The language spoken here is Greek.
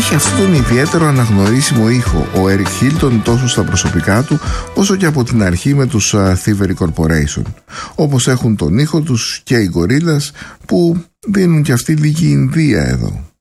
Έχει αυτόν τον ιδιαίτερο αναγνωρίσιμο ήχο ο Eric Hilton, τόσο στα προσωπικά του όσο και από την αρχή με τους Thievery Corporation, όπως έχουν τον ήχο τους και οι Gorillaz, που δίνουν και αυτοί λίγη Ινδία εδώ.